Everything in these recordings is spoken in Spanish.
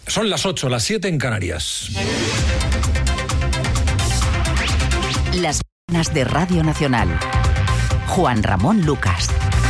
Son las 8, las 7 en Canarias. Las mañanas de Radio Nacional. Juan Ramón Lucas.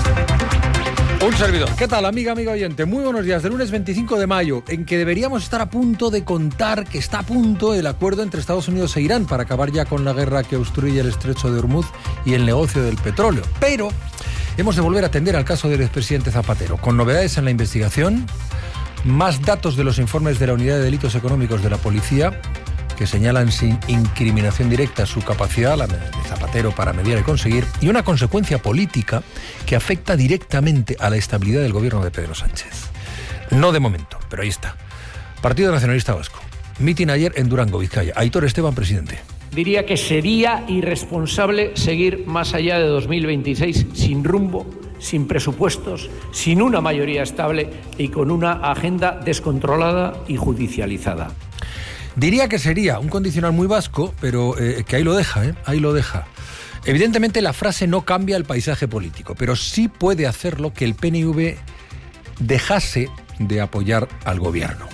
Un servidor. ¿Qué tal, amiga oyente? Muy buenos días. Del lunes 25 de mayo, en que deberíamos estar a punto de contar que está a punto el acuerdo entre Estados Unidos e Irán para acabar ya con la guerra que obstruye el estrecho de Hormuz y el negocio del petróleo. Pero hemos de volver a atender al caso del expresidente Zapatero, con novedades en la investigación, más datos de los informes de la Unidad de Delitos Económicos de la Policía, que señalan sin incriminación directa su capacidad, la de Zapatero, para mediar y conseguir, y una consecuencia política que afecta directamente a la estabilidad del gobierno de Pedro Sánchez. No de momento, pero ahí está. Partido Nacionalista Vasco. Mitin ayer en Durango, Vizcaya. Aitor Esteban, presidente. Diría que sería irresponsable seguir más allá de 2026 sin rumbo, sin presupuestos, sin una mayoría estable y con una agenda descontrolada y judicializada. Diría que sería un condicional muy vasco, pero que ahí lo deja, ahí lo deja. Evidentemente la frase no cambia el paisaje político, pero sí puede hacerlo que el PNV dejase de apoyar al gobierno.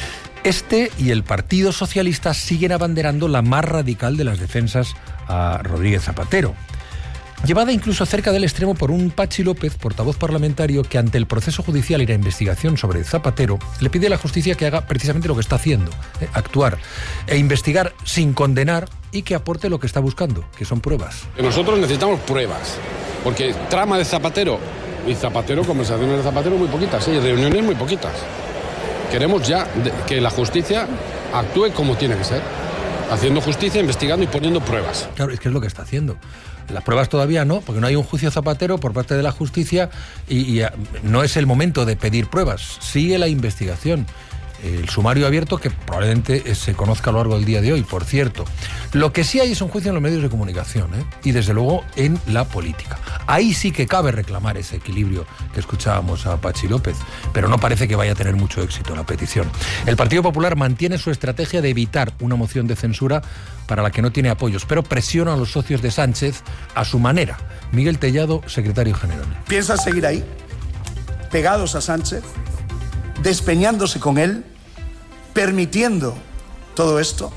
Este y el Partido Socialista siguen abanderando la más radical de las defensas a Rodríguez Zapatero, llevada incluso cerca del extremo por un Pachi López, portavoz parlamentario, que ante el proceso judicial y la investigación sobre Zapatero le pide a la justicia que haga precisamente lo que está haciendo, actuar e investigar sin condenar y que aporte lo que está buscando, que son pruebas. Nosotros necesitamos pruebas, porque trama de Zapatero y Zapatero, conversaciones de Zapatero muy poquitas, y reuniones muy poquitas. Queremos ya que la justicia actúe como tiene que ser, haciendo justicia, investigando y poniendo pruebas. Claro, es que es lo que está haciendo. Las pruebas todavía no, porque no hay un juicio Zapatero por parte de la justicia y no es el momento de pedir pruebas. Sigue la investigación. El sumario abierto, que probablemente se conozca a lo largo del día de hoy, por cierto. Lo que sí hay es un juicio en los medios de comunicación, y desde luego en la política. Ahí sí que cabe reclamar ese equilibrio que escuchábamos a Pachi López, pero no parece que vaya a tener mucho éxito la petición. El Partido Popular mantiene su estrategia de evitar una moción de censura para la que no tiene apoyos, pero presiona a los socios de Sánchez a su manera. Miguel Tellado, secretario general. ¿Piensan seguir ahí, pegados a Sánchez, despeñándose con él, permitiendo todo esto?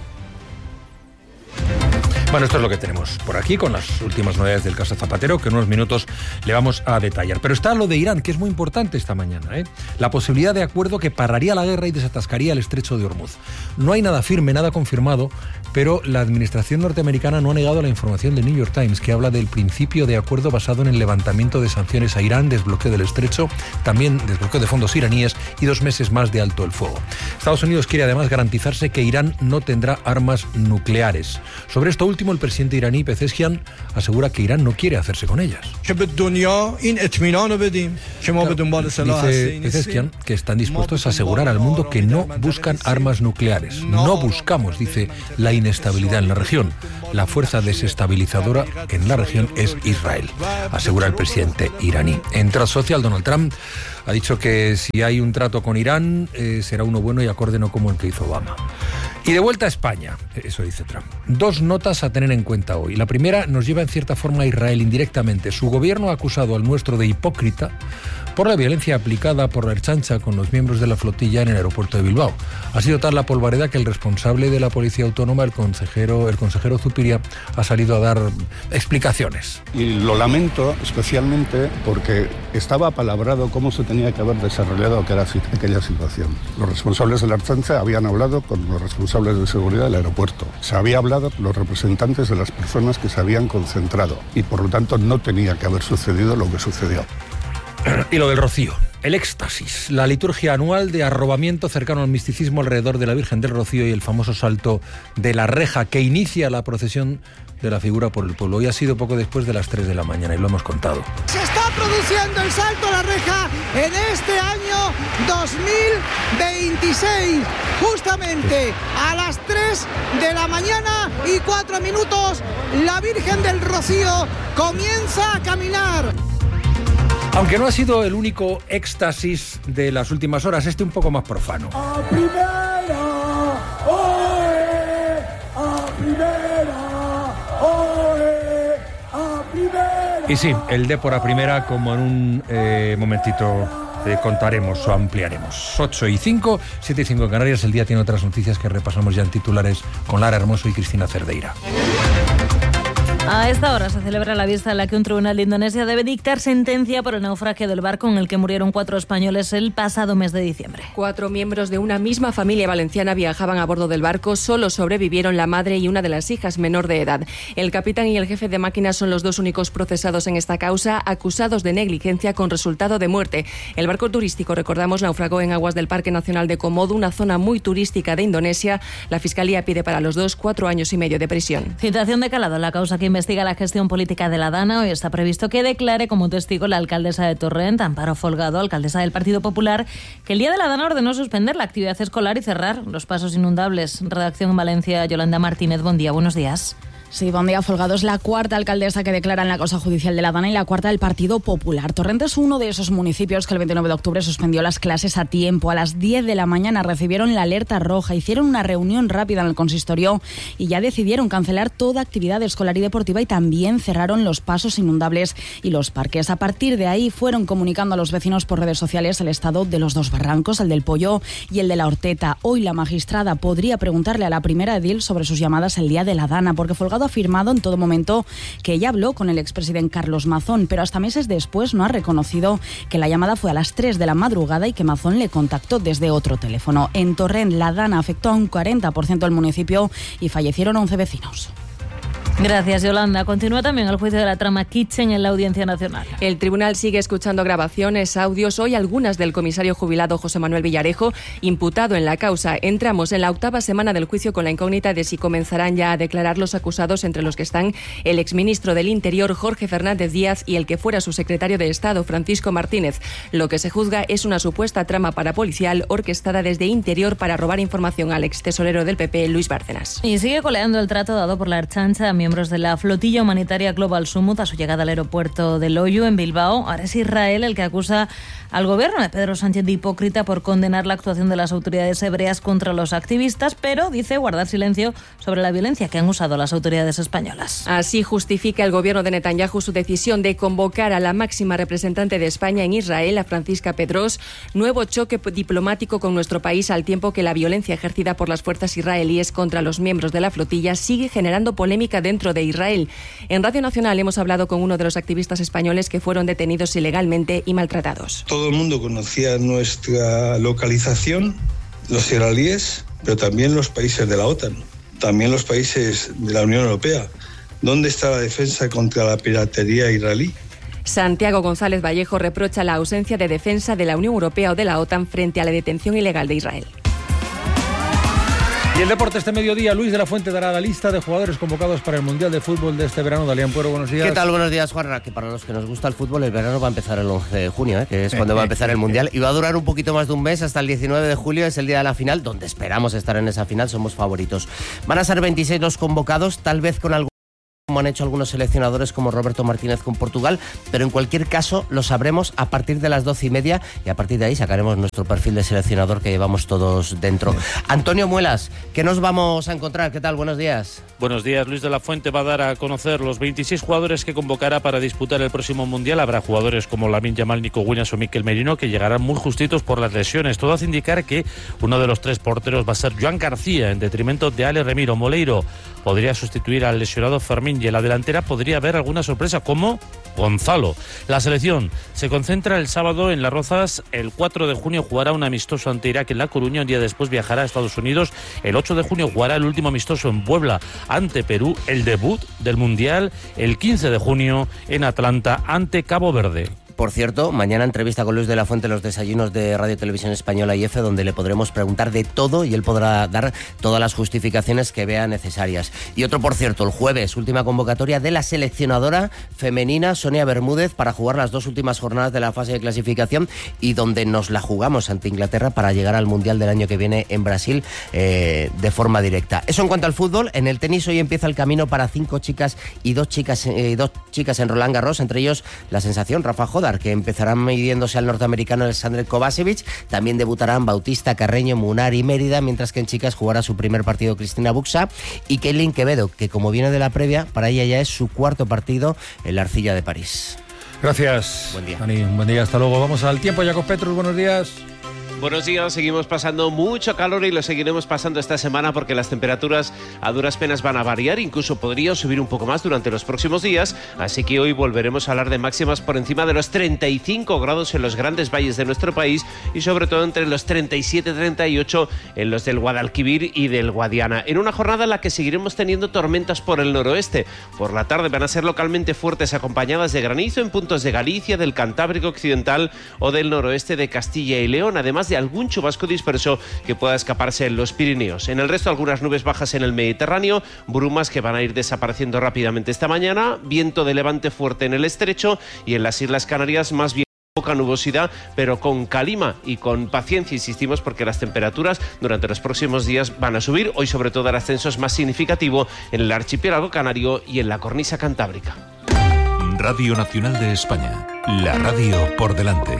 Bueno, esto es lo que tenemos por aquí con las últimas novedades del caso Zapatero, que en unos minutos le vamos a detallar. Pero está lo de Irán, que es muy importante esta mañana, La posibilidad de acuerdo que pararía la guerra y desatascaría el estrecho de Hormuz. No hay nada firme, nada confirmado, pero la administración norteamericana no ha negado la información del New York Times, que habla del principio de acuerdo basado en el levantamiento de sanciones a Irán, desbloqueo del estrecho, también desbloqueo de fondos iraníes y 2 meses más de alto el fuego. Estados Unidos quiere además garantizarse que Irán no tendrá armas nucleares. Sobre esto último, el presidente iraní Pezeshkian asegura que Irán no quiere hacerse con ellas. Dice Pezeshkian que están dispuestos a asegurar al mundo que no buscan armas nucleares. No buscamos, dice, la inestabilidad en la región. La fuerza desestabilizadora en la región es Israel, asegura el presidente iraní. En Trust Social, Donald Trump ha dicho que si hay un trato con Irán, será uno bueno y acorde, no como el que hizo Obama. Y de vuelta a España, eso dice Trump. 2 notas a tener en cuenta hoy. La primera nos lleva en cierta forma a Israel indirectamente. Su gobierno ha acusado al nuestro de hipócrita por la violencia aplicada por la Ertzaintza con los miembros de la flotilla en el aeropuerto de Bilbao. Ha sido tal la polvareda que el responsable de la Policía Autónoma, el consejero Zupiria, ha salido a dar explicaciones. Y lo lamento especialmente porque estaba apalabrado cómo se tenía que haber desarrollado aquella situación. Los responsables de la Ertzaintza habían hablado con los responsables de seguridad del aeropuerto. Se había hablado con los representantes de las personas que se habían concentrado y por lo tanto no tenía que haber sucedido lo que sucedió. Y lo del Rocío, el éxtasis, la liturgia anual de arrobamiento cercano al misticismo alrededor de la Virgen del Rocío y el famoso salto de la reja que inicia la procesión de la figura por el pueblo. Hoy ha sido poco después de las 3 de la mañana y lo hemos contado. Se está produciendo el salto a la reja en este año 2026, justamente a las 3 de la mañana y 4 minutos, la Virgen del Rocío comienza a caminar. Aunque no ha sido el único éxtasis de las últimas horas, un poco más profano. ¡A primera! ¡Oe! ¡A primera! ¡Oe! ¡A primera! Y sí, el Dépor a primera, como en un momentito contaremos o ampliaremos. 8:05, 7:05 en Canarias. El día tiene otras noticias que repasamos ya en titulares con Lara Hermoso y Cristina Cerdeira. A esta hora se celebra la vista en la que un tribunal de Indonesia debe dictar sentencia por el naufragio del barco en el que murieron 4 españoles el pasado mes de diciembre. 4 miembros de una misma familia valenciana viajaban a bordo del barco. Solo sobrevivieron la madre y una de las hijas menor de edad. El capitán y el jefe de máquinas son los 2 únicos procesados en esta causa, acusados de negligencia con resultado de muerte. El barco turístico, recordamos, naufragó en aguas del Parque Nacional de Komodo, una zona muy turística de Indonesia. La Fiscalía pide para los 2 4 años y medio de prisión. Citación de calado en la causa que investiga la gestión política de la Dana. Hoy está previsto que declare como testigo la alcaldesa de Torrent, Amparo Folgado, alcaldesa del Partido Popular, que el día de la Dana ordenó suspender la actividad escolar y cerrar los pasos inundables. Redacción en Valencia, Yolanda Martínez. Buen día, buenos días. Sí, buen día. Folgado es la 4ª alcaldesa que declara en la causa judicial de la Dana y la 4ª del Partido Popular. Torrent es uno de esos municipios que el 29 de octubre suspendió las clases a tiempo. A las 10 de la mañana recibieron la alerta roja, hicieron una reunión rápida en el consistorio y ya decidieron cancelar toda actividad escolar y deportiva y también cerraron los pasos inundables y los parques. A partir de ahí fueron comunicando a los vecinos por redes sociales el estado de los 2 barrancos, el del Polló y el de la Horteta. Hoy la magistrada podría preguntarle a la primera edil sobre sus llamadas el día de la Dana, porque Folgado ha afirmado en todo momento que ella habló con el expresidente Carlos Mazón, pero hasta meses después no ha reconocido que la llamada fue a las 3 de la madrugada y que Mazón le contactó desde otro teléfono. En Torrent, la Dana afectó a un 40% del municipio y fallecieron 11 vecinos. Gracias, Yolanda. Continúa también el juicio de la trama Kitchen en la Audiencia Nacional. El tribunal sigue escuchando grabaciones, audios, hoy algunas del comisario jubilado José Manuel Villarejo, imputado en la causa. Entramos en la 8ª semana del juicio con la incógnita de si comenzarán ya a declarar los acusados, entre los que están el exministro del Interior Jorge Fernández Díaz y el que fuera su secretario de Estado Francisco Martínez. Lo que se juzga es una supuesta trama parapolicial orquestada desde Interior para robar información al extesorero del PP, Luis Bárcenas. Y sigue coleando el trato dado por la Ertzaintza a miembros de la flotilla humanitaria Global Summit a su llegada al aeropuerto de Loiu, en Bilbao. Ahora es Israel el que acusa al gobierno de Pedro Sánchez de hipócrita por condenar la actuación de las autoridades hebreas contra los activistas, pero dice guardar silencio sobre la violencia que han usado las autoridades españolas. Así justifica el gobierno de Netanyahu su decisión de convocar a la máxima representante de España en Israel, a Francisca Pedros. Nuevo choque diplomático con nuestro país, al tiempo que la violencia ejercida por las fuerzas israelíes contra los miembros de la flotilla sigue generando polémica dentro de Israel. En Radio Nacional hemos hablado con uno de los activistas españoles que fueron detenidos ilegalmente y maltratados. Todo el mundo conocía nuestra localización, los israelíes, pero también los países de la OTAN, también los países de la Unión Europea. ¿Dónde está la defensa contra la piratería israelí? Santiago González Vallejo reprocha la ausencia de defensa de la Unión Europea o de la OTAN frente a la detención ilegal de Israel. Y el deporte este mediodía, Luis de la Fuente dará la lista de jugadores convocados para el Mundial de Fútbol de este verano. Dalian Puero, buenos días. ¿Qué tal? Buenos días, Juanra. Que para los que nos gusta el fútbol, el verano va a empezar el 11 de junio, que es cuando va a empezar el Mundial. Y va a durar un poquito más de un mes, hasta el 19 de julio, es el día de la final, donde esperamos estar en esa final, somos favoritos. Van a ser 26 los convocados, tal vez con algo como han hecho algunos seleccionadores como Roberto Martínez con Portugal, pero en cualquier caso lo sabremos a partir de las 12:30 y a partir de ahí sacaremos nuestro perfil de seleccionador que llevamos todos dentro. Antonio Muelas, ¿qué nos vamos a encontrar? ¿Qué tal? Buenos días. Buenos días. Luis de la Fuente va a dar a conocer los 26 jugadores que convocará para disputar el próximo Mundial. Habrá jugadores como Lamine Yamal, Nico Williams o Mikel Merino que llegarán muy justitos por las lesiones. Todo hace indicar que uno de los 3 porteros va a ser Joan García en detrimento de Ale Remiro. Moleiro podría sustituir al lesionado Fermín y en la delantera podría haber alguna sorpresa como Gonzalo. La selección se concentra el sábado en Las Rozas. El 4 de junio jugará un amistoso ante Irak en La Coruña. Un día después viajará a Estados Unidos. El 8 de junio jugará el último amistoso en Puebla ante Perú. El debut del Mundial el 15 de junio en Atlanta ante Cabo Verde. Por cierto, mañana entrevista con Luis de la Fuente en los desayunos de Radio Televisión Española y EFE, donde le podremos preguntar de todo y él podrá dar todas las justificaciones que vea necesarias. Y otro, por cierto, el jueves, última convocatoria de la seleccionadora femenina Sonia Bermúdez para jugar las 2 últimas jornadas de la fase de clasificación y donde nos la jugamos ante Inglaterra para llegar al Mundial del año que viene en Brasil de forma directa. Eso en cuanto al fútbol. En el tenis hoy empieza el camino para 5 chicas y 2 chicas en Roland Garros, entre ellos la sensación Rafa Jodar, que empezarán midiéndose al norteamericano Alexander Kovacevic. También debutarán Bautista, Carreño, Munar y Mérida, mientras que en chicas jugará su primer partido Cristina Buxa y Kaylin Quevedo, que como viene de la previa, para ella ya es su 4º partido en la Arcilla de París. Gracias. Buen día. Dani, un buen día, hasta luego. Vamos al tiempo, Jacob Petrus, buenos días. Buenos días, seguimos pasando mucho calor y lo seguiremos pasando esta semana porque las temperaturas a duras penas van a variar, incluso podrían subir un poco más durante los próximos días, así que hoy volveremos a hablar de máximas por encima de los 35 grados en los grandes valles de nuestro país y sobre todo entre los 37 y 38 en los del Guadalquivir y del Guadiana, en una jornada en la que seguiremos teniendo tormentas por el noroeste. Por la tarde van a ser localmente fuertes acompañadas de granizo en puntos de Galicia, del Cantábrico Occidental o del noroeste de Castilla y León, además de algún chubasco disperso que pueda escaparse en los Pirineos. En el resto, algunas nubes bajas en el Mediterráneo, brumas que van a ir desapareciendo rápidamente esta mañana, viento de levante fuerte en el estrecho y en las Islas Canarias más bien poca nubosidad, pero con calima y con paciencia, insistimos, porque las temperaturas durante los próximos días van a subir. Hoy, sobre todo, el ascenso es más significativo en el archipiélago canario y en la cornisa cantábrica. Radio Nacional de España, la radio por delante.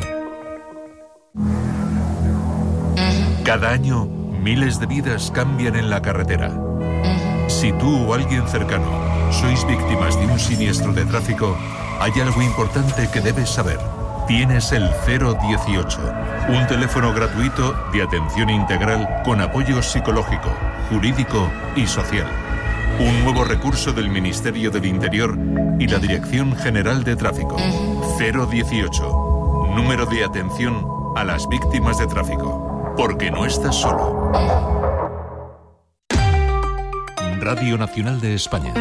Cada año, miles de vidas cambian en la carretera. Si tú o alguien cercano sois víctimas de un siniestro de tráfico, hay algo importante que debes saber. Tienes el 018, un teléfono gratuito de atención integral con apoyo psicológico, jurídico y social. Un nuevo recurso del Ministerio del Interior y la Dirección General de Tráfico. 018, número de atención a las víctimas de tráfico. Porque no estás solo. Radio Nacional de España.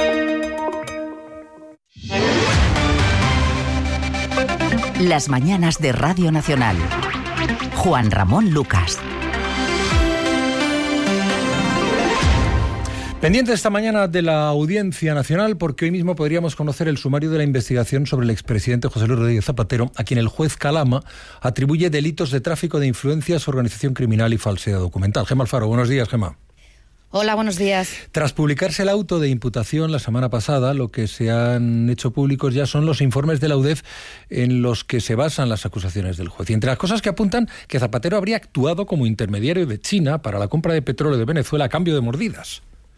Las mañanas de Radio Nacional. Juan Ramón Lucas. Pendiente esta mañana de la Audiencia Nacional, porque hoy mismo podríamos conocer el sumario de la investigación sobre el expresidente José Luis Rodríguez Zapatero, a quien el juez Calama atribuye delitos de tráfico de influencias, organización criminal y falsedad documental. Gemma Alfaro, buenos días, Gemma. Hola, buenos días. Tras publicarse el auto de imputación la semana pasada, lo que se han hecho públicos ya son los informes de la UDEF en los que se basan las acusaciones del juez. Y entre las cosas que apuntan, que Zapatero habría actuado como intermediario de China para la compra de petróleo de Venezuela a cambio de mordidas.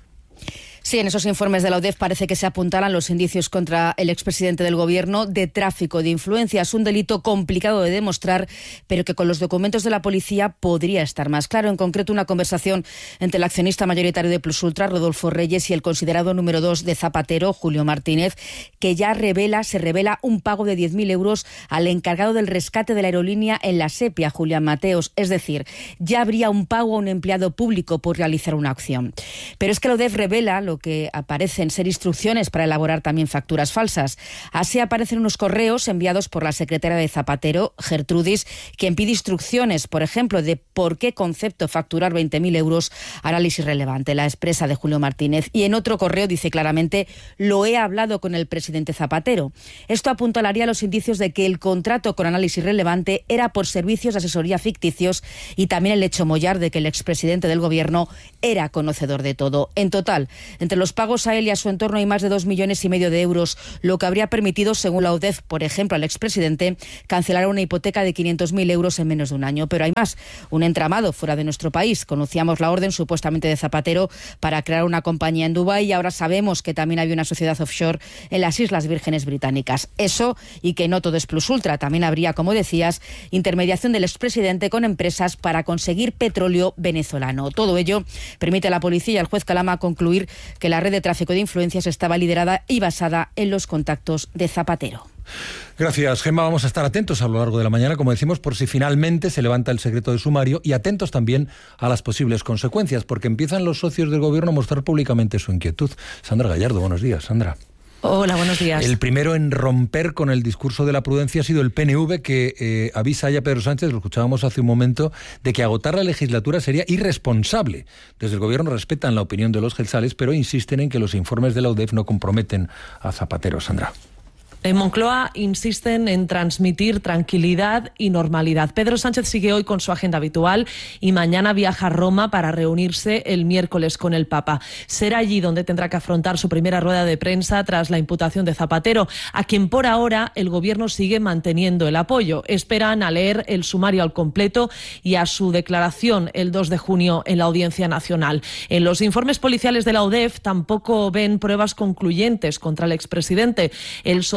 Sí, en esos informes de la UDEF parece que se apuntalan los indicios contra el expresidente del Gobierno de tráfico de influencias, un delito complicado de demostrar, pero que con los documentos de la policía podría estar más claro. En concreto, una conversación entre el accionista mayoritario de Plus Ultra, Rodolfo Reyes, y el considerado número 2 de Zapatero, Julio Martínez, que ya se revela un pago de 10.000 euros al encargado del rescate de la aerolínea en la Sepia, Julián Mateos. Es decir, ya habría un pago a un empleado público por realizar una acción. Pero es que la UDEF revela lo que aparecen ser instrucciones para elaborar también facturas falsas. Así aparecen unos correos enviados por la secretaria de Zapatero, Gertrudis, quien pide instrucciones, por ejemplo, de por qué concepto facturar 20.000 euros, análisis relevante, la expresa de Julio Martínez. Y en otro correo dice claramente: lo he hablado con el presidente Zapatero. Esto apuntalaría los indicios de que el contrato con análisis relevante era por servicios de asesoría ficticios y también el hecho mollar de que el expresidente del Gobierno era conocedor de todo. En total, entre los pagos a él y a su entorno hay más de 2,5 millones de euros, lo que habría permitido, según la UDEF, por ejemplo, al expresidente, cancelar una hipoteca de 500.000 euros en menos de un año. Pero hay más, un entramado fuera de nuestro país. Conocíamos la orden supuestamente de Zapatero para crear una compañía en Dubái y ahora sabemos que también había una sociedad offshore en las Islas Vírgenes Británicas. Eso, y que no todo es Plus Ultra. También habría, como decías, intermediación del expresidente con empresas para conseguir petróleo venezolano. Todo ello permite a la policía y al juez Calama concluir que la red de tráfico de influencias estaba liderada y basada en los contactos de Zapatero. Gracias, Gemma. Vamos a estar atentos a lo largo de la mañana, como decimos, por si finalmente se levanta el secreto de sumario, y atentos también a las posibles consecuencias, porque empiezan los socios del Gobierno a mostrar públicamente su inquietud. Sandra Gallardo, buenos días, Sandra. Hola, buenos días. El primero en romper con el discurso de la prudencia ha sido el PNV, que avisa ya a Pedro Sánchez, lo escuchábamos hace un momento, de que agotar la legislatura sería irresponsable. Desde el Gobierno respetan la opinión de los gelsales, pero insisten en que los informes de la UDEF no comprometen a Zapatero. Sandra. En Moncloa insisten en transmitir tranquilidad y normalidad. Pedro Sánchez sigue hoy con su agenda habitual y mañana viaja a Roma para reunirse el miércoles con el Papa. Será allí donde tendrá que afrontar su primera rueda de prensa tras la imputación de Zapatero, a quien por ahora el Gobierno sigue manteniendo el apoyo. Esperan a leer el sumario al completo y a su declaración el 2 de junio en la Audiencia Nacional. En los informes policiales de la UDEF tampoco ven pruebas concluyentes contra el expresidente. El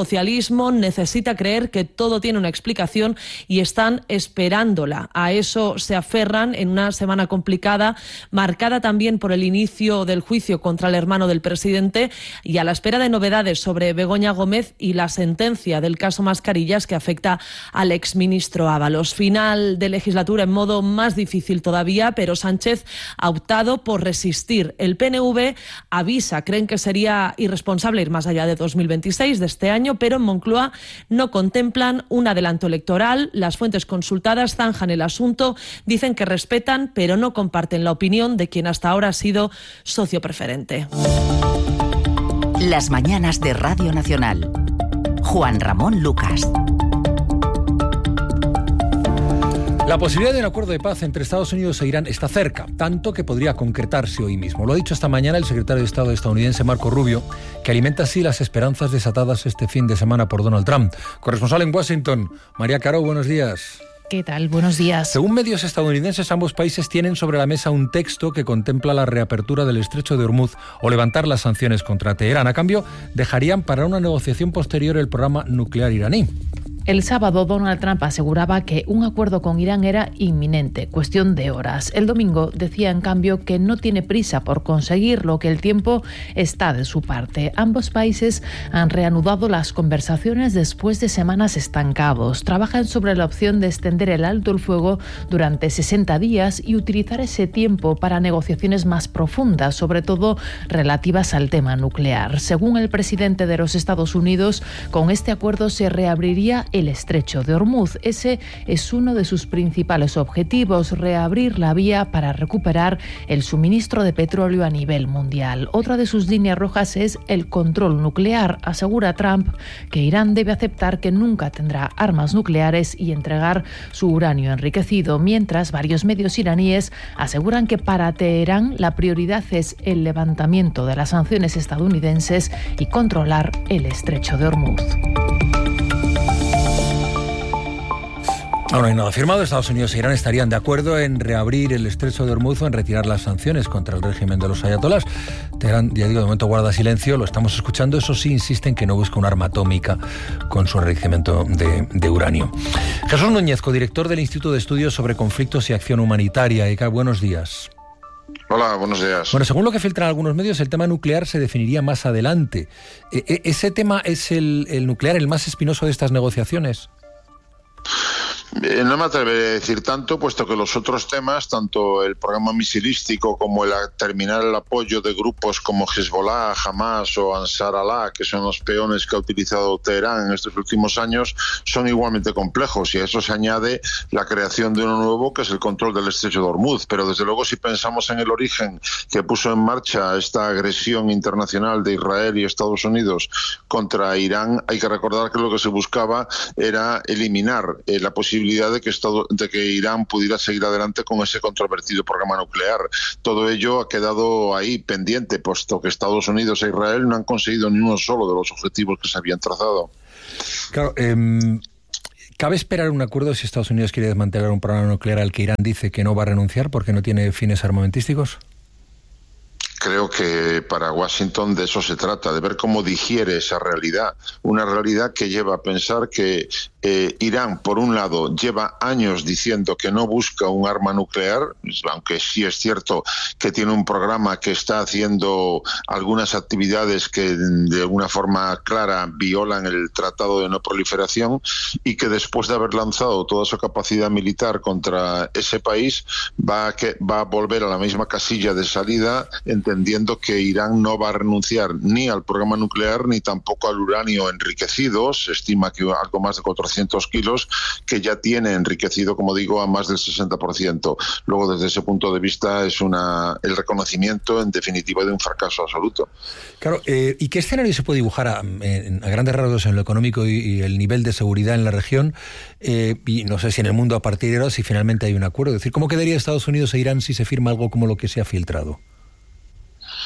socialismo necesita creer que todo tiene una explicación y están esperándola. A eso se aferran en una semana complicada, marcada también por el inicio del juicio contra el hermano del presidente y a la espera de novedades sobre Begoña Gómez y la sentencia del caso Mascarillas que afecta al exministro Ábalos. Final de legislatura en modo más difícil todavía, pero Sánchez ha optado por resistir. El PNV avisa, creen que sería irresponsable ir más allá de 2026, de este año, pero en Moncloa no contemplan un adelanto electoral. Las fuentes consultadas zanjan el asunto, dicen que respetan, pero no comparten la opinión de quien hasta ahora ha sido socio preferente. Las mañanas de Radio Nacional. Juan Ramón Lucas. La posibilidad de un acuerdo de paz entre Estados Unidos e Irán está cerca, tanto que podría concretarse hoy mismo. Lo ha dicho esta mañana el secretario de Estado estadounidense Marco Rubio, que alimenta así las esperanzas desatadas este fin de semana por Donald Trump. Corresponsal en Washington, María Caro, buenos días. ¿Qué tal? Buenos días. Según medios estadounidenses, ambos países tienen sobre la mesa un texto que contempla la reapertura del estrecho de Hormuz o levantar las sanciones contra Teherán. A cambio, dejarían para una negociación posterior el programa nuclear iraní. El sábado, Donald Trump aseguraba que un acuerdo con Irán era inminente, cuestión de horas. El domingo decía, en cambio, que no tiene prisa por conseguirlo, que el tiempo está de su parte. Ambos países han reanudado las conversaciones después de semanas estancados. Trabajan sobre la opción de extender el alto el fuego durante 60 días y utilizar ese tiempo para negociaciones más profundas, sobre todo relativas al tema nuclear. Según el presidente de los Estados Unidos, con este acuerdo se reabriría el estrecho de Hormuz. Ese es uno de sus principales objetivos, reabrir la vía para recuperar el suministro de petróleo a nivel mundial. Otra de sus líneas rojas es el control nuclear. Asegura Trump que Irán debe aceptar que nunca tendrá armas nucleares y entregar su uranio enriquecido, mientras varios medios iraníes aseguran que para Teherán la prioridad es el levantamiento de las sanciones estadounidenses y controlar el estrecho de Hormuz. No hay nada firmado. Estados Unidos e Irán estarían de acuerdo en reabrir el estrecho de Hormuz o en retirar las sanciones contra el régimen de los ayatolás. Teherán, ya digo, de momento guarda silencio, lo estamos escuchando. Eso sí, insiste en que no busca un arma atómica con su enriquecimiento de uranio. Jesús Núñez, codirector del Instituto de Estudios sobre Conflictos y Acción Humanitaria. ECA, buenos días. Hola, buenos días. Bueno, según lo que filtran algunos medios, el tema nuclear se definiría más adelante. ¿Ese tema es el nuclear el más espinoso de estas negociaciones? No me atreveré a decir tanto, puesto que los otros temas, tanto el programa misilístico como el terminar el apoyo de grupos como Hezbollah, Hamas o Ansar Allah, que son los peones que ha utilizado Teherán en estos últimos años, son igualmente complejos, y a eso se añade la creación de uno nuevo, que es el control del estrecho de Hormuz. Pero desde luego, si pensamos en el origen que puso en marcha esta agresión internacional de Israel y Estados Unidos contra Irán, hay que recordar que lo que se buscaba era eliminar la posibilidad de que Irán pudiera seguir adelante con ese controvertido programa nuclear. Todo ello ha quedado ahí pendiente, puesto que Estados Unidos e Israel no han conseguido ni uno solo de los objetivos que se habían trazado. Claro, ¿cabe esperar un acuerdo si Estados Unidos quiere desmantelar un programa nuclear al que Irán dice que no va a renunciar porque no tiene fines armamentísticos? Creo que para Washington de eso se trata, de ver cómo digiere esa realidad. Una realidad que lleva a pensar que Irán, por un lado, lleva años diciendo que no busca un arma nuclear, aunque sí es cierto que tiene un programa que está haciendo algunas actividades que de alguna forma clara violan el Tratado de No Proliferación, y que después de haber lanzado toda su capacidad militar contra ese país va a volver a la misma casilla de salida, entendiendo que Irán no va a renunciar ni al programa nuclear ni tampoco al uranio enriquecido. Se estima que algo más de 400 kilos, que ya tiene enriquecido, como digo, a más del 60%. Luego, desde ese punto de vista, es el reconocimiento, en definitiva, de un fracaso absoluto. Claro, ¿y qué escenario se puede dibujar a grandes rasgos en lo económico y el nivel de seguridad en la región? Y no sé si en el mundo a partir de ahora, si finalmente hay un acuerdo. Es decir, ¿cómo quedaría Estados Unidos e Irán si se firma algo como lo que se ha filtrado?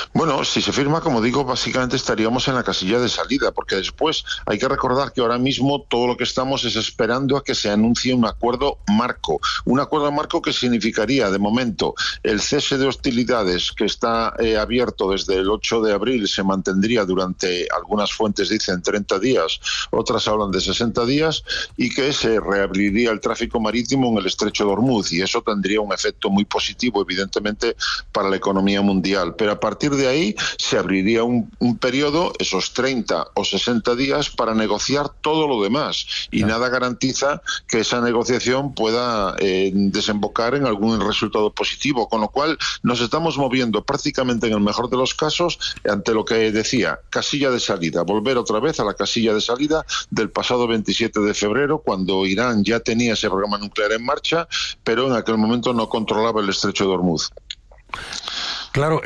Bueno, si se firma, como digo, básicamente estaríamos en la casilla de salida, porque después hay que recordar que ahora mismo todo lo que estamos es esperando a que se anuncie un acuerdo marco. Un acuerdo marco que significaría, de momento, el cese de hostilidades que está abierto desde el 8 de abril, se mantendría durante, algunas fuentes dicen 30 días, otras hablan de 60 días, y que se reabriría el tráfico marítimo en el estrecho de Hormuz, y eso tendría un efecto muy positivo, evidentemente, para la economía mundial. Pero a partir de ahí se abriría un periodo, esos 30 o 60 días, para negociar todo lo demás, y nada garantiza que esa negociación pueda desembocar en algún resultado positivo, con lo cual nos estamos moviendo prácticamente, en el mejor de los casos, ante lo que decía, casilla de salida, volver otra vez a la casilla de salida del pasado 27 de febrero, cuando Irán ya tenía ese programa nuclear en marcha, pero en aquel momento no controlaba el estrecho de Hormuz. Claro,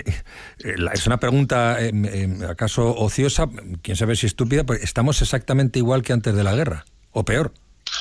es una pregunta acaso ociosa, quién sabe si estúpida, pero estamos exactamente igual que antes de la guerra, o peor.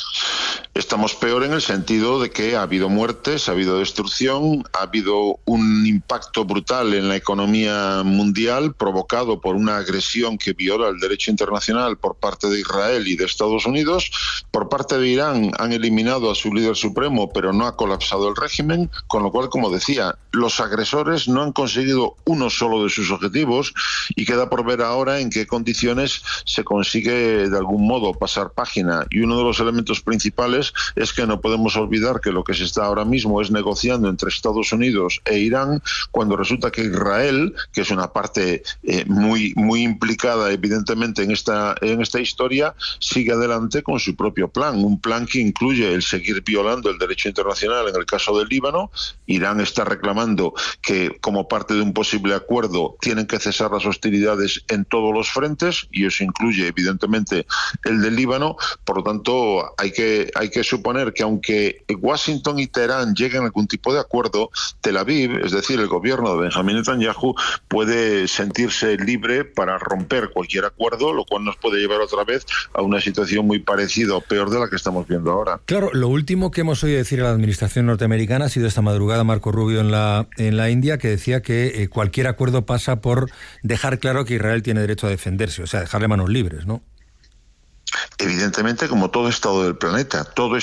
Estamos peor en el sentido de que ha habido muertes, ha habido destrucción, ha habido un impacto brutal en la economía mundial provocado por una agresión que viola el derecho internacional por parte de Israel y de Estados Unidos. Por parte de Irán han eliminado a su líder supremo, pero no ha colapsado el régimen, con lo cual, como decía, los agresores no han conseguido uno solo de sus objetivos, y queda por ver ahora en qué condiciones se consigue de algún modo pasar página. Y uno de los elementos principales es que no podemos olvidar que lo que se está ahora mismo es negociando entre Estados Unidos e Irán, cuando resulta que Israel, que es una parte muy implicada evidentemente en esta historia, sigue adelante con su propio plan, un plan que incluye el seguir violando el derecho internacional en el caso del Líbano. Irán está reclamando que, como parte de un posible acuerdo, tienen que cesar las hostilidades en todos los frentes, y eso incluye evidentemente el del Líbano. Por lo tanto, hay que suponer que, aunque Washington y Teherán lleguen a algún tipo de acuerdo, Tel Aviv, es decir, el gobierno de Benjamín Netanyahu, puede sentirse libre para romper cualquier acuerdo, lo cual nos puede llevar otra vez a una situación muy parecida o peor de la que estamos viendo ahora. Claro, lo último que hemos oído decir a la administración norteamericana ha sido esta madrugada Marco Rubio en la India, que decía que cualquier acuerdo pasa por dejar claro que Israel tiene derecho a defenderse, o sea, dejarle manos libres, ¿no? Evidentemente, como todo Estado del planeta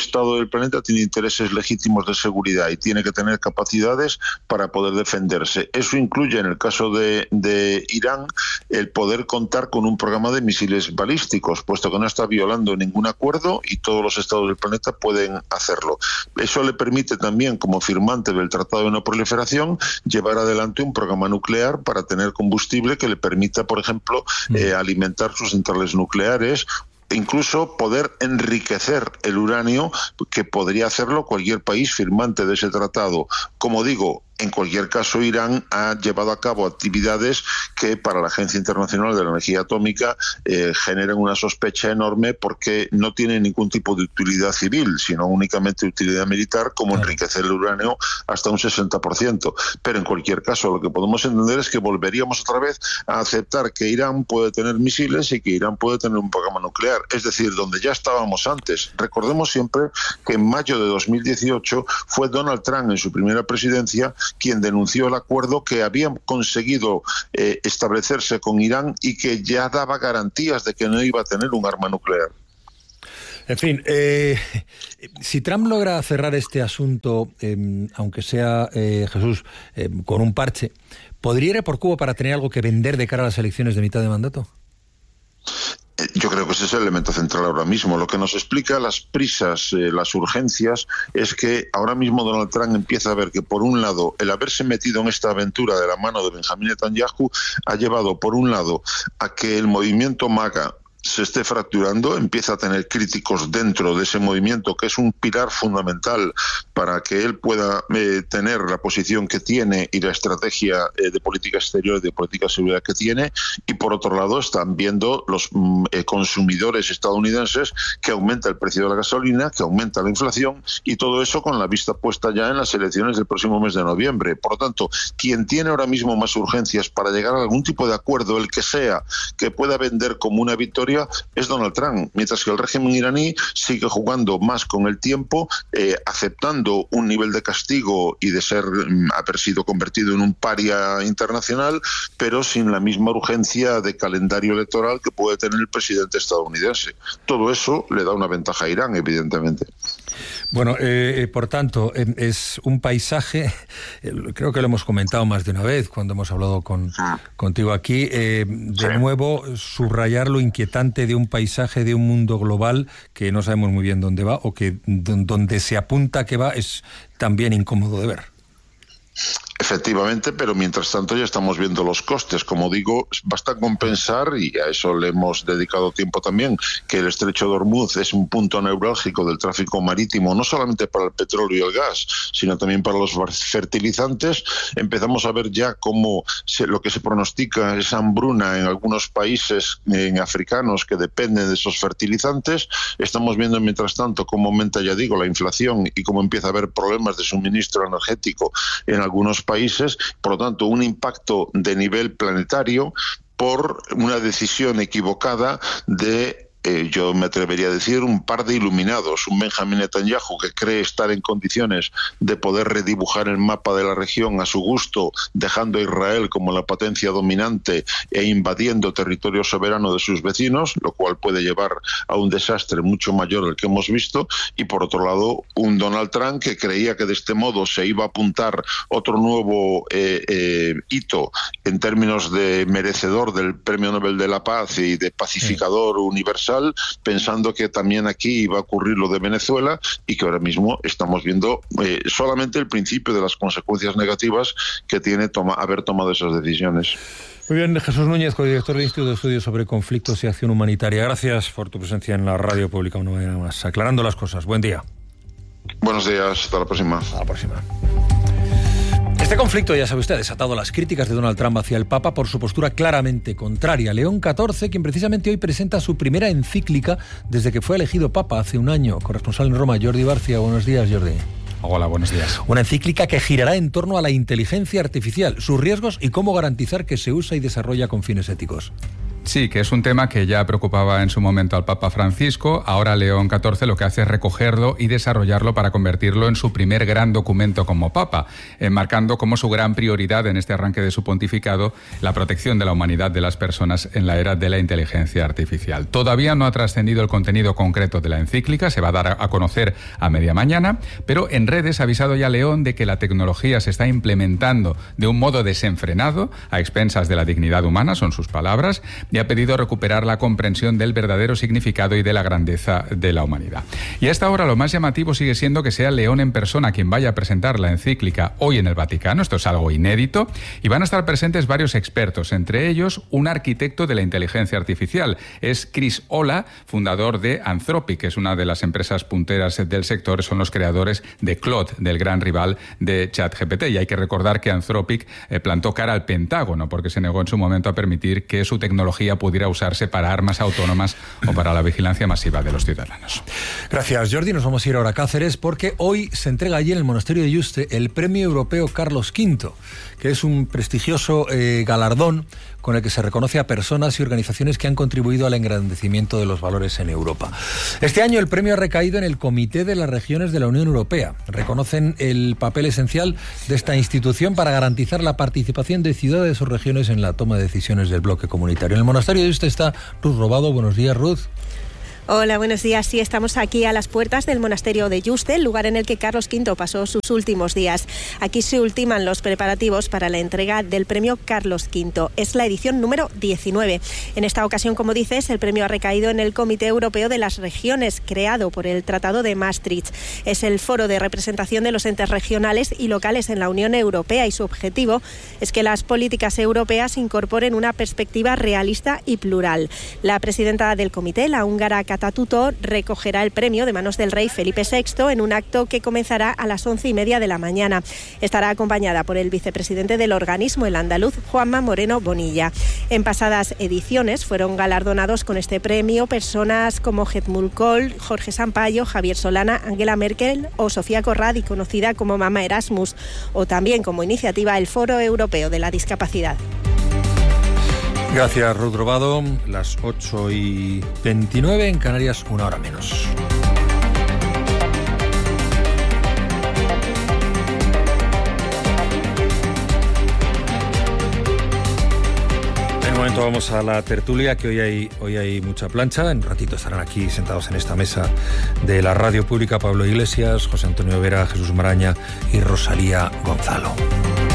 tiene intereses legítimos de seguridad y tiene que tener capacidades para poder defenderse. Eso incluye, en el caso de Irán, el poder contar con un programa de misiles balísticos, puesto que no está violando ningún acuerdo y todos los Estados del planeta pueden hacerlo. Eso le permite también, como firmante del Tratado de No Proliferación, llevar adelante un programa nuclear para tener combustible que le permita, por ejemplo, alimentar sus centrales nucleares, incluso poder enriquecer el uranio, que podría hacerlo cualquier país firmante de ese tratado. Como digo, en cualquier caso, Irán ha llevado a cabo actividades que para la Agencia Internacional de la Energía Atómica generan una sospecha enorme, porque no tienen ningún tipo de utilidad civil, sino únicamente utilidad militar, como enriquecer el uranio hasta un 60%. Pero en cualquier caso, lo que podemos entender es que volveríamos otra vez a aceptar que Irán puede tener misiles y que Irán puede tener un programa nuclear, es decir, donde ya estábamos antes. Recordemos siempre que en mayo de 2018 fue Donald Trump, en su primera presidencia, quien denunció el acuerdo que habían conseguido establecerse con Irán y que ya daba garantías de que no iba a tener un arma nuclear. En fin, si Trump logra cerrar este asunto, aunque sea, Jesús, con un parche, ¿podría ir por Cuba para tener algo que vender de cara a las elecciones de mitad de mandato? Yo creo que ese es el elemento central ahora mismo. Lo que nos explica las prisas, las urgencias, es que ahora mismo Donald Trump empieza a ver que, por un lado, el haberse metido en esta aventura de la mano de Benjamín Netanyahu ha llevado, por un lado, a que el movimiento MAGA se esté fracturando, empieza a tener críticos dentro de ese movimiento, que es un pilar fundamental para que él pueda tener la posición que tiene y la estrategia de política exterior y de política de seguridad que tiene. Y por otro lado, están viendo los consumidores estadounidenses que aumenta el precio de la gasolina, que aumenta la inflación, y todo eso con la vista puesta ya en las elecciones del próximo mes de noviembre. Por lo tanto, quien tiene ahora mismo más urgencias para llegar a algún tipo de acuerdo, el que sea, que pueda vender como una victoria, historia es Donald Trump, mientras que el régimen iraní sigue jugando más con el tiempo, aceptando un nivel de castigo y de haber sido convertido en un paria internacional, pero sin la misma urgencia de calendario electoral que puede tener el presidente estadounidense. Todo eso le da una ventaja a Irán, evidentemente. Bueno, por tanto, es un paisaje, creo que lo hemos comentado más de una vez cuando hemos hablado contigo aquí, de nuevo subrayar lo inquietante de un paisaje, de un mundo global que no sabemos muy bien dónde va, o que donde se apunta que va es también incómodo de ver. Efectivamente, pero mientras tanto ya estamos viendo los costes. Como digo, basta con pensar, y a eso le hemos dedicado tiempo también, que el estrecho de Hormuz es un punto neurálgico del tráfico marítimo, no solamente para el petróleo y el gas, sino también para los fertilizantes. Empezamos a ver ya cómo lo que se pronostica es hambruna en algunos países africanos que dependen de esos fertilizantes. Estamos viendo, mientras tanto, cómo aumenta, ya digo, la inflación y cómo empieza a haber problemas de suministro energético en algunos países, por lo tanto un impacto de nivel planetario por una decisión equivocada de yo me atrevería a decir un par de iluminados, un Benjamín Netanyahu que cree estar en condiciones de poder redibujar el mapa de la región a su gusto, dejando a Israel como la potencia dominante e invadiendo territorio soberano de sus vecinos, lo cual puede llevar a un desastre mucho mayor del que hemos visto, y por otro lado un Donald Trump que creía que de este modo se iba a apuntar otro nuevo hito en términos de merecedor del Premio Nobel de la Paz y de pacificador universal, pensando que también aquí iba a ocurrir lo de Venezuela, y que ahora mismo estamos viendo solamente el principio de las consecuencias negativas que tiene haber tomado esas decisiones. Muy bien, Jesús Núñez, codirector del Instituto de Estudios sobre Conflictos y Acción Humanitaria. Gracias por tu presencia en la radio pública una vez más, aclarando las cosas. Buen día. Buenos días, hasta la próxima. Hasta la próxima. Este conflicto, ya sabe usted, ha desatado las críticas de Donald Trump hacia el Papa por su postura claramente contraria. León XIV, quien precisamente hoy presenta su primera encíclica desde que fue elegido Papa hace un año. Corresponsal en Roma, Jordi Barcia. Buenos días, Jordi. Hola, buenos días. Una encíclica que girará en torno a la inteligencia artificial, sus riesgos y cómo garantizar que se usa y desarrolla con fines éticos. Sí, que es un tema que ya preocupaba en su momento al Papa Francisco. Ahora León XIV lo que hace es recogerlo y desarrollarlo para convertirlo en su primer gran documento como Papa, marcando como su gran prioridad en este arranque de su pontificado la protección de la humanidad de las personas en la era de la inteligencia artificial. Todavía no ha trascendido el contenido concreto de la encíclica, se va a dar a conocer a media mañana, pero en redes ha avisado ya León de que la tecnología se está implementando de un modo desenfrenado, a expensas de la dignidad humana, son sus palabras, y ha pedido recuperar la comprensión del verdadero significado y de la grandeza de la humanidad. Y a esta hora lo más llamativo sigue siendo que sea León en persona quien vaya a presentar la encíclica hoy en el Vaticano. Esto es algo inédito, y van a estar presentes varios expertos, entre ellos un arquitecto de la inteligencia artificial. Es Chris Olah, fundador de Anthropic, que es una de las empresas punteras del sector, son los creadores de Claude, del gran rival de ChatGPT. Y hay que recordar que Anthropic plantó cara al Pentágono porque se negó en su momento a permitir que su tecnología pudiera usarse para armas autónomas o para la vigilancia masiva de los ciudadanos. Gracias, Jordi. Nos vamos a ir ahora a Cáceres porque hoy se entrega allí en el monasterio de Yuste el Premio Europeo Carlos V, que es un prestigioso galardón con el que se reconoce a personas y organizaciones que han contribuido al engrandecimiento de los valores en Europa. Este año el premio ha recaído en el Comité de las Regiones de la Unión Europea. Reconocen el papel esencial de esta institución para garantizar la participación de ciudades o regiones en la toma de decisiones del bloque comunitario. En el monasterio de Yuste está Ruth Robado. Buenos días, Ruth. Hola, buenos días. Sí, estamos aquí a las puertas del monasterio de Yuste, el lugar en el que Carlos V pasó sus últimos días. Aquí se ultiman los preparativos para la entrega del premio Carlos V. Es la edición número 19. En esta ocasión, como dices, el premio ha recaído en el Comité Europeo de las Regiones, creado por el Tratado de Maastricht. Es el foro de representación de los entes regionales y locales en la Unión Europea, y su objetivo es que las políticas europeas incorporen una perspectiva realista y plural. La presidenta del comité, la húngara Katatuto, recogerá el premio de manos del rey Felipe VI en un acto que comenzará a las 11:30 de la mañana. Estará acompañada por el vicepresidente del organismo, el andaluz Juanma Moreno Bonilla. En pasadas ediciones fueron galardonados con este premio personas como Helmut Kohl, Jorge Sampaio, Javier Solana, Angela Merkel o Sofía Corradi, conocida como Mama Erasmus, o también como iniciativa el Foro Europeo de la Discapacidad. Gracias, Ruth Robado. Las 8:29 en Canarias, 1 hora menos. En un momento vamos a la tertulia, que hoy hay mucha plancha. En un ratito estarán aquí sentados en esta mesa de la Radio Pública Pablo Iglesias, José Antonio Vera, Jesús Maraña y Rosalía Gonzalo.